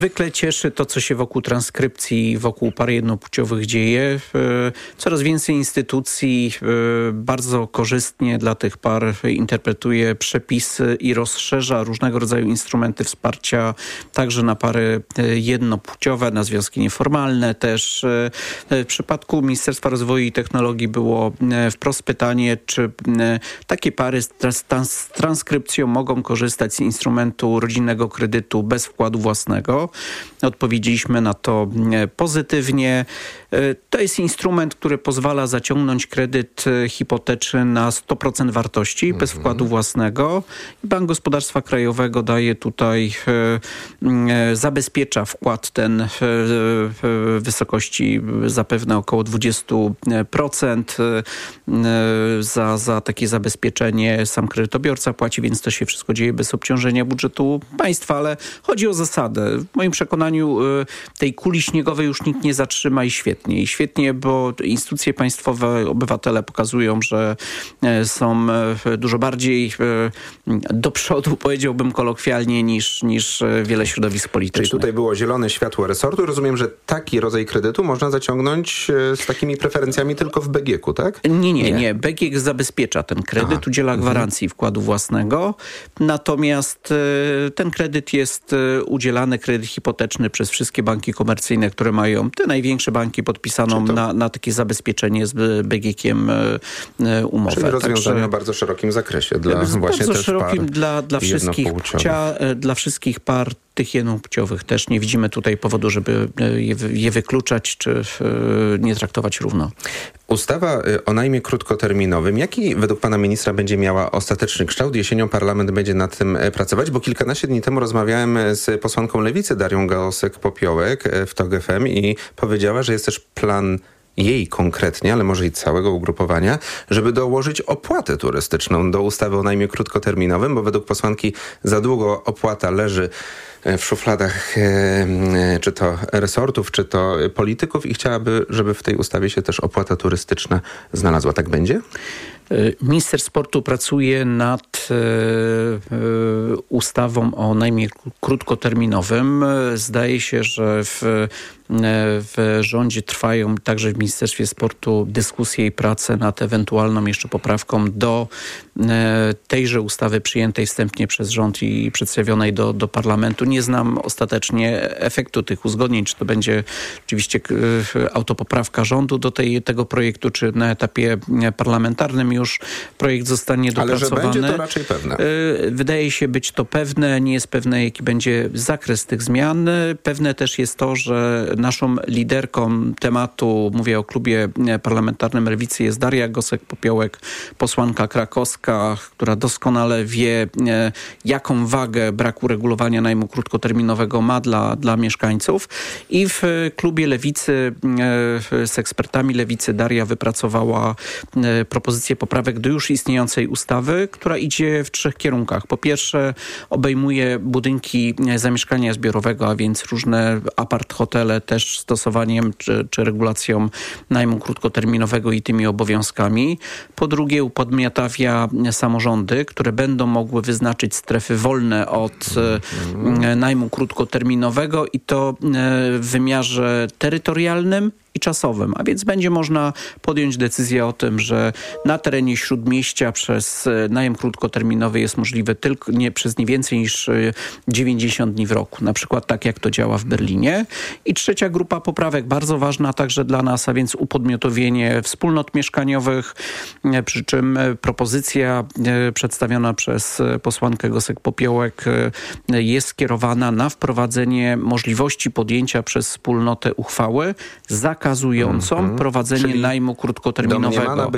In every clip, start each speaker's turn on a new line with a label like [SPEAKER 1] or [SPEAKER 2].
[SPEAKER 1] Zwykle cieszy to, co się wokół transkrypcji, wokół par jednopłciowych dzieje. Coraz więcej instytucji bardzo korzystnie dla tych par interpretuje przepisy i rozszerza różnego rodzaju instrumenty wsparcia także na pary jednopłciowe, na związki nieformalne też. W przypadku Ministerstwa Rozwoju i Technologii było wprost pytanie, czy takie pary z transkrypcją mogą korzystać z instrumentu rodzinnego kredytu bez wkładu własnego. Odpowiedzieliśmy na to pozytywnie. To jest instrument, który pozwala zaciągnąć kredyt hipoteczny na 100% wartości bez wkładu własnego. Bank Gospodarstwa Krajowego daje tutaj, zabezpiecza wkład ten w wysokości zapewne około 20%. Za takie zabezpieczenie sam kredytobiorca płaci, więc to się wszystko dzieje bez obciążenia budżetu państwa, ale chodzi o zasadę. W moim przekonaniu tej kuli śniegowej już nikt nie zatrzyma i świetnie. I świetnie, bo instytucje państwowe, obywatele pokazują, że są dużo bardziej do przodu, powiedziałbym kolokwialnie, niż wiele środowisk politycznych.
[SPEAKER 2] Czyli tutaj było zielone światło resortu. Rozumiem, że taki rodzaj kredytu można zaciągnąć z takimi preferencjami tylko w BGK-u, tak?
[SPEAKER 1] Nie. BGK zabezpiecza ten kredyt, udziela gwarancji wkładu własnego. Natomiast ten kredyt jest udzielany, kredyt hipoteczny przez wszystkie banki komercyjne, które mają te największe banki podpisaną na takie zabezpieczenie z BGK-iem umowę.
[SPEAKER 2] Czyli rozwiązania w bardzo szerokim zakresie dla właśnie też
[SPEAKER 1] szerokim
[SPEAKER 2] par
[SPEAKER 1] dla wszystkich par tych jednopłciowych też nie widzimy tutaj powodu, żeby je wykluczać czy nie traktować równo.
[SPEAKER 2] Ustawa o najmie krótkoterminowym. Jaki według pana ministra będzie miała ostateczny kształt? Jesienią parlament będzie nad tym pracować, bo kilkanaście dni temu rozmawiałem z posłanką Lewicy Darią Gałosek-Popiołek w TOG FM i powiedziała, że jest też plan jej konkretnie, ale może i całego ugrupowania, żeby dołożyć opłatę turystyczną do ustawy o najmie krótkoterminowym, bo według posłanki za długo opłata leży w szufladach czy to resortów, czy to polityków i chciałaby, żeby w tej ustawie się też opłata turystyczna znalazła. Tak będzie?
[SPEAKER 1] Minister sportu pracuje nad ustawą o najmie krótkoterminowym. Zdaje się, że w rządzie trwają także w Ministerstwie Sportu dyskusje i prace nad ewentualną jeszcze poprawką do tejże ustawy przyjętej wstępnie przez rząd i przedstawionej do parlamentu. Nie znam ostatecznie efektu tych uzgodnień, czy to będzie oczywiście autopoprawka rządu do tego projektu, czy na etapie parlamentarnym już projekt zostanie dopracowany.
[SPEAKER 2] Ale że będzie to raczej pewne.
[SPEAKER 1] Wydaje się być to pewne. Nie jest pewne, jaki będzie zakres tych zmian. Pewne też jest to, że naszą liderką tematu, mówię o klubie parlamentarnym Lewicy, jest Daria Gosek-Popiołek, posłanka krakowska, która doskonale wie, jaką wagę brak uregulowania najmu krótkoterminowego ma dla mieszkańców. I w klubie Lewicy z ekspertami Lewicy Daria wypracowała propozycję poprawek do już istniejącej ustawy, która idzie w 3 kierunkach. Po pierwsze, obejmuje budynki zamieszkania zbiorowego, a więc różne apart-hotele też stosowaniem czy regulacją najmu krótkoterminowego i tymi obowiązkami. Po drugie, upodmiotawia samorządy, które będą mogły wyznaczyć strefy wolne od najmu krótkoterminowego i to w wymiarze terytorialnym i czasowym, a więc będzie można podjąć decyzję o tym, że na terenie Śródmieścia przez najem krótkoterminowy jest możliwy tylko przez nie więcej niż 90 dni w roku. Na przykład tak jak to działa w Berlinie. I trzecia grupa poprawek, bardzo ważna także dla nas, a więc upodmiotowienie wspólnot mieszkaniowych, przy czym propozycja przedstawiona przez posłankę Gosek-Popiołek jest skierowana na wprowadzenie możliwości podjęcia przez wspólnotę uchwały zakazującą prowadzenie najmu krótkoterminowego.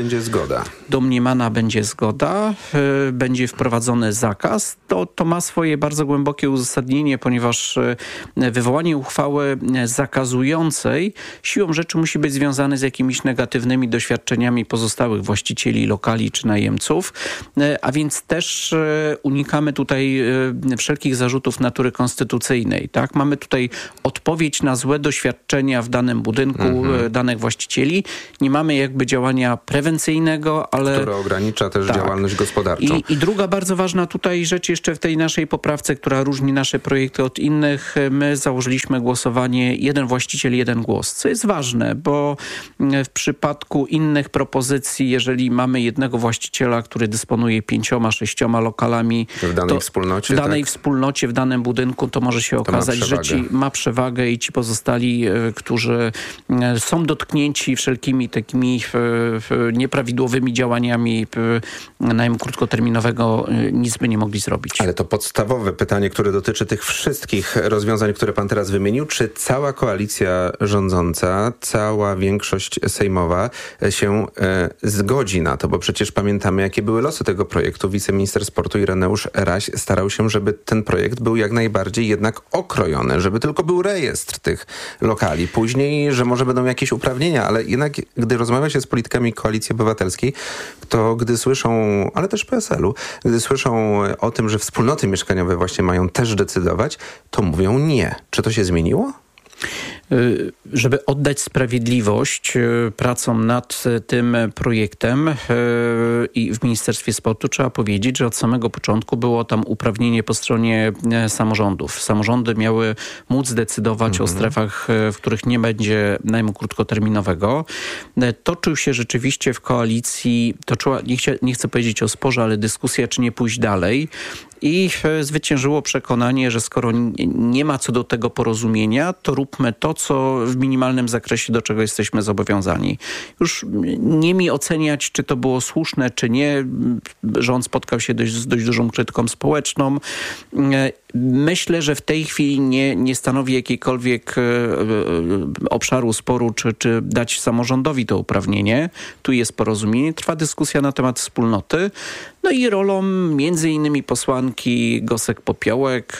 [SPEAKER 1] Domniemana będzie zgoda. Będzie wprowadzony zakaz. To ma swoje bardzo głębokie uzasadnienie, ponieważ wywołanie uchwały zakazującej siłą rzeczy musi być związane z jakimiś negatywnymi doświadczeniami pozostałych właścicieli lokali czy najemców, a więc też unikamy tutaj wszelkich zarzutów natury konstytucyjnej. Tak? Mamy tutaj odpowiedź na złe doświadczenia w danym budynku danych właścicieli. Nie mamy jakby działania prewencyjnego, ale...
[SPEAKER 2] Które ogranicza też działalność gospodarczą.
[SPEAKER 1] I druga bardzo ważna tutaj rzecz jeszcze w tej naszej poprawce, która różni nasze projekty od innych. My założyliśmy głosowanie jeden właściciel, jeden głos, co jest ważne, bo w przypadku innych propozycji, jeżeli mamy jednego właściciela, który dysponuje 5-6 lokalami
[SPEAKER 2] w danej wspólnocie,
[SPEAKER 1] wspólnocie, w danym budynku, to może się okazać, że ma przewagę i ci pozostali, którzy są dotknięci wszelkimi takimi nieprawidłowymi działaniami najmu krótkoterminowego, nic by nie mogli zrobić.
[SPEAKER 2] Ale to podstawowe pytanie, które dotyczy tych wszystkich rozwiązań, które pan teraz wymienił, czy cała koalicja rządząca, cała większość sejmowa się zgodzi na to, bo przecież pamiętamy, jakie były losy tego projektu. Wiceminister sportu Ireneusz Raś starał się, żeby ten projekt był jak najbardziej jednak okrojony, żeby tylko był rejestr tych lokali. Później, że może będą jakieś uprawnienia, ale jednak gdy rozmawia się z politykami Koalicji Obywatelskiej, to gdy słyszą, ale też PSL-u, gdy słyszą o tym, że wspólnoty mieszkaniowe właśnie mają też decydować, to mówią nie. Czy to się zmieniło?
[SPEAKER 1] Żeby oddać sprawiedliwość pracom nad tym projektem i w Ministerstwie Sportu trzeba powiedzieć, że od samego początku było tam uprawnienie po stronie samorządów. Samorządy miały móc decydować o strefach, w których nie będzie najmu krótkoterminowego. Toczył się rzeczywiście w koalicji, nie chcę powiedzieć o sporze, ale dyskusja, czy nie pójść dalej. I zwyciężyło przekonanie, że skoro nie ma co do tego porozumienia, to róbmy to, co w minimalnym zakresie, do czego jesteśmy zobowiązani. Już nie mi oceniać, czy to było słuszne, czy nie. Rząd spotkał się z dość dużą krytyką społeczną. Myślę, że w tej chwili nie stanowi jakiejkolwiek obszaru sporu, czy dać samorządowi to uprawnienie. Tu jest porozumienie. Trwa dyskusja na temat wspólnoty. No i rolą między innymi posłanki Gosek-Popiołek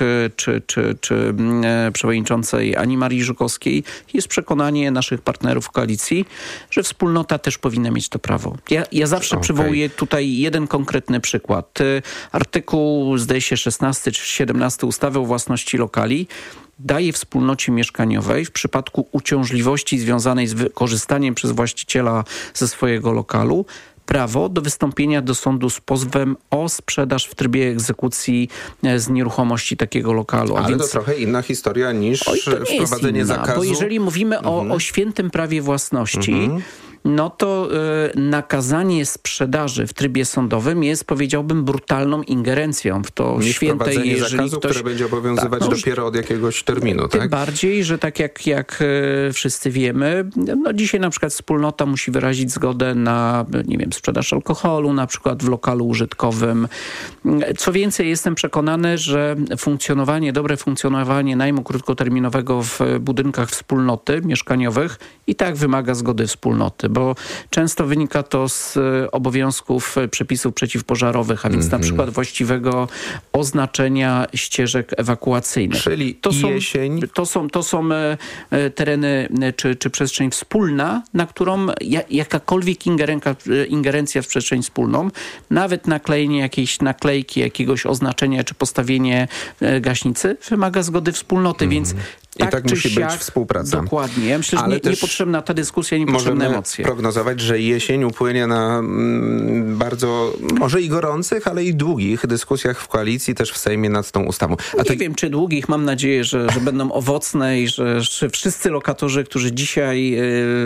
[SPEAKER 1] czy przewodniczącej Ani Marii Żukowskiej jest przekonanie naszych partnerów w koalicji, że wspólnota też powinna mieć to prawo. Ja zawsze przywołuję tutaj jeden konkretny przykład. Artykuł, zdaje się, 16 czy 17 ustawy o własności lokali daje wspólnocie mieszkaniowej w przypadku uciążliwości związanej z wykorzystaniem przez właściciela ze swojego lokalu prawo do wystąpienia do sądu z pozwem o sprzedaż w trybie egzekucji z nieruchomości takiego lokalu.
[SPEAKER 2] Ale to trochę inna historia niż wprowadzenie zakazu.
[SPEAKER 1] Bo jeżeli mówimy o świętym prawie własności, no to nakazanie sprzedaży w trybie sądowym jest, powiedziałbym, brutalną ingerencją w to święte.
[SPEAKER 2] Wprowadzenie zakazu, które będzie obowiązywać dopiero od jakiegoś terminu, tak?
[SPEAKER 1] Tym bardziej, że tak jak wszyscy wiemy, no dzisiaj na przykład wspólnota musi wyrazić zgodę na, nie wiem, sprzedaż alkoholu, na przykład w lokalu użytkowym. Co więcej, jestem przekonany, że dobre funkcjonowanie najmu krótkoterminowego w budynkach wspólnoty mieszkaniowych i tak wymaga zgody wspólnoty, bo często wynika to z obowiązków przepisów przeciwpożarowych, a więc na przykład właściwego oznaczenia ścieżek ewakuacyjnych.
[SPEAKER 2] Czyli jesień.
[SPEAKER 1] To są tereny czy przestrzeń wspólna, na którą jakakolwiek ingerencja w przestrzeń wspólną, nawet naklejenie jakiejś naklejki, jakiegoś oznaczenia czy postawienie gaśnicy wymaga zgody wspólnoty, więc
[SPEAKER 2] tak musi być współpraca.
[SPEAKER 1] Dokładnie. Ja myślę, że niepotrzebna ta dyskusja, niepotrzebne emocje.
[SPEAKER 2] Prognozować, że jesień upłynie na bardzo, może i gorących, ale i długich dyskusjach w koalicji, też w Sejmie nad tą ustawą.
[SPEAKER 1] Nie wiem, czy długich. Mam nadzieję, że będą owocne i że wszyscy lokatorzy, którzy dzisiaj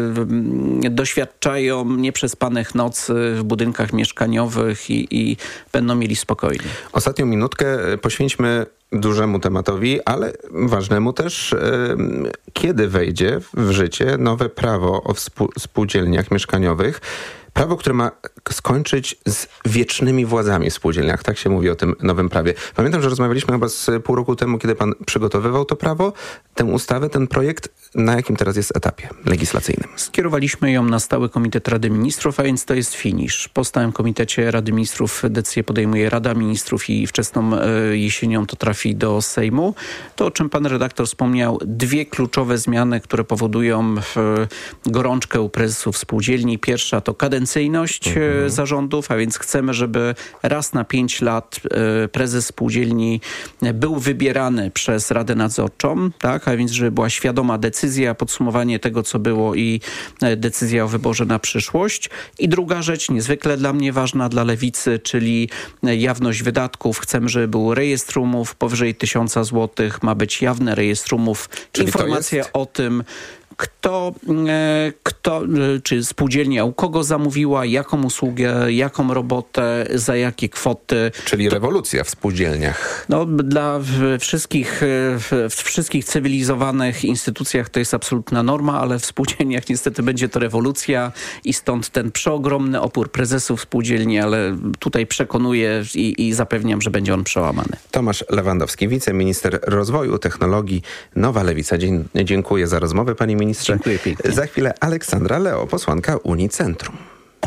[SPEAKER 1] doświadczają nieprzespanych nocy w budynkach mieszkaniowych i będą mieli spokojnie.
[SPEAKER 2] Ostatnią minutkę poświęćmy dużemu tematowi, ale ważnemu też, kiedy wejdzie w życie nowe prawo o spółdzielniach mieszkaniowych. Prawo, które ma skończyć z wiecznymi władzami w spółdzielniach. Tak się mówi o tym nowym prawie. Pamiętam, że rozmawialiśmy chyba z pół roku temu, kiedy pan przygotowywał to prawo, tę ustawę, ten projekt. Na jakim teraz jest etapie legislacyjnym?
[SPEAKER 1] Skierowaliśmy ją na Stały Komitet Rady Ministrów, a więc to jest finisz. Po Stałym Komitecie Rady Ministrów decyzję podejmuje Rada Ministrów i wczesną jesienią to trafi do Sejmu. To, o czym pan redaktor wspomniał, dwie kluczowe zmiany, które powodują gorączkę u prezesów spółdzielni. Pierwsza to kadencyjność zarządów, a więc chcemy, żeby raz na 5 lat prezes spółdzielni był wybierany przez Radę Nadzorczą, tak? A więc żeby była świadoma decyzja, podsumowanie tego, co było i decyzja o wyborze na przyszłość. I druga rzecz, niezwykle dla mnie ważna, dla Lewicy, czyli jawność wydatków. Chcemy, żeby był rejestr umów powyżej 1000 zł. Ma być jawny rejestr umów.
[SPEAKER 2] Czyli
[SPEAKER 1] informacja o tym, kto, czy spółdzielnia u kogo zamówiła, jaką usługę, jaką robotę, za jakie kwoty.
[SPEAKER 2] Czyli rewolucja w spółdzielniach.
[SPEAKER 1] No, dla wszystkich cywilizowanych instytucjach to jest absolutna norma, ale w spółdzielniach niestety będzie to rewolucja i stąd ten przeogromny opór prezesów spółdzielni, ale tutaj przekonuję i zapewniam, że będzie on przełamany.
[SPEAKER 2] Tomasz Lewandowski, wiceminister rozwoju, technologii, Nowa Lewica. Dziękuję za rozmowę, panie ministrze.
[SPEAKER 1] Dziękuję pięknie.
[SPEAKER 2] Za chwilę Aleksandra Leo, posłanka Unii Centrum.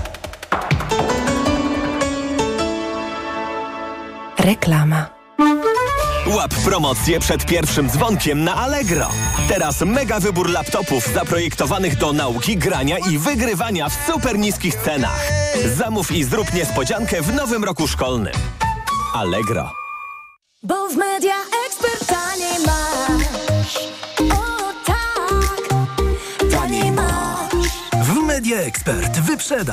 [SPEAKER 3] Reklama.
[SPEAKER 4] Łap promocję przed pierwszym dzwonkiem na Allegro. Teraz mega wybór laptopów zaprojektowanych do nauki, grania i wygrywania w super niskich cenach. Zamów i zrób niespodziankę w nowym roku szkolnym. Allegro.
[SPEAKER 5] Bo w Media Expert taniej masz. O tak, taniej masz.
[SPEAKER 6] W Media Expert wyprzeda.